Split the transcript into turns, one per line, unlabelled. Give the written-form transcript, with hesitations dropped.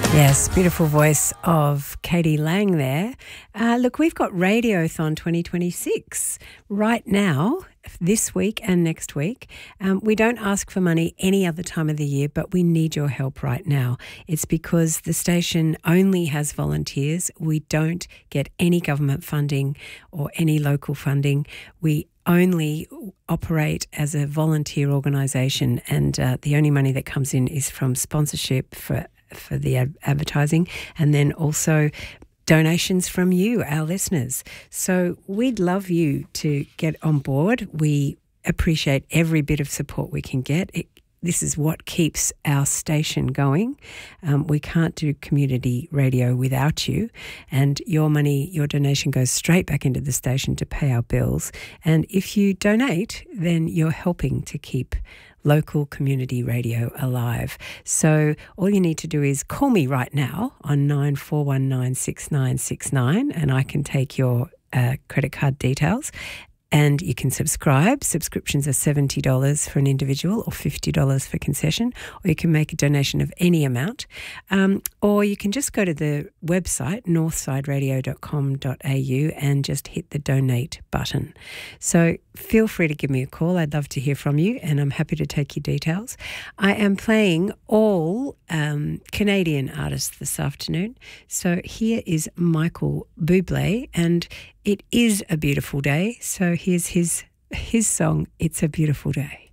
Yes, beautiful voice of Katie Lang there. Look, we've got Radiothon 2026 right now, this week and next week. We don't ask for money any other time of the year, but we need your help right now. It's because the station only has volunteers. We don't get any government funding or any local funding. We only operate as a volunteer organisation, and the only money that comes in is from sponsorship for the advertising, and then also donations from you, our listeners. So we'd love you to get on board. We appreciate every bit of support we can get. This is what keeps our station going. We can't do community radio without you, and your money, your donation goes straight back into the station to pay our bills. And if you donate, then you're helping to keep local community radio alive. So all you need to do is call me right now on 94196969, and I can take your credit card details. And you can subscribe. Subscriptions are $70 for an individual or $50 for concession, or you can make a donation of any amount. Or you can just go to the website, northsideradio.com.au, and just hit the donate button. So feel free to give me a call. I'd love to hear from you, and I'm happy to take your details. I am playing all Canadian artists this afternoon. So here is Michael Bublé, and it is a beautiful day. So here's his song, It's a Beautiful Day.